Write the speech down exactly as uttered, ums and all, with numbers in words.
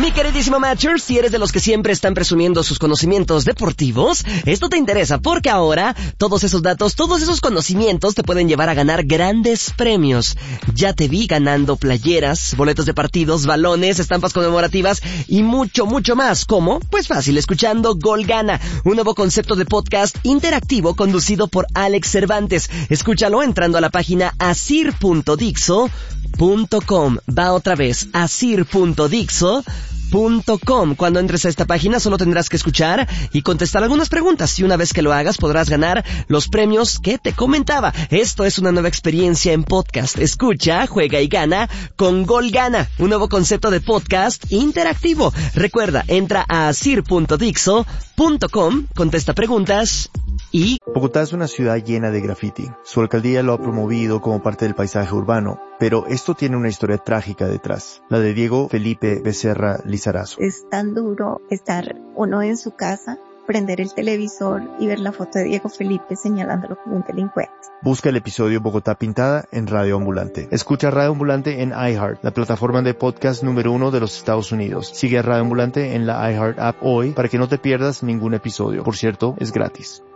Mi queridísimo Matcher, si eres de los que siempre están presumiendo sus conocimientos deportivos, esto te interesa porque ahora todos esos datos, todos esos conocimientos te pueden llevar a ganar grandes premios. Ya te vi ganando playeras, boletos de partidos, balones, estampas conmemorativas y mucho, mucho más. ¿Cómo? Pues fácil, escuchando Gol Gana, un nuevo concepto de podcast interactivo conducido por Alex Cervantes. Escúchalo entrando a la página asir punto dixo punto com. Va otra vez, asir punto dixo punto com. Cuando entres a esta página solo tendrás que escuchar y contestar algunas preguntas y una vez que lo hagas podrás ganar los premios que te comentaba. Esto es una nueva experiencia en podcast. Escucha, juega y gana con Gol Gana, un nuevo concepto de podcast interactivo. Recuerda, entra a asir punto dixo punto com, contesta preguntas y... Bogotá es una ciudad llena de graffiti. Su alcaldía lo ha promovido como parte del paisaje urbano, pero esto tiene una historia trágica detrás, la de Diego Felipe Becerra Lizarazo. Es tan duro estar uno en su casa, prender el televisor y ver la foto de Diego Felipe señalándolo como un delincuente. Busca el episodio Bogotá Pintada en Radio Ambulante. Escucha Radio Ambulante en iHeart, la plataforma de podcast número uno de los Estados Unidos. Sigue a Radio Ambulante en la iHeart app hoy para que no te pierdas ningún episodio. Por cierto, es gratis.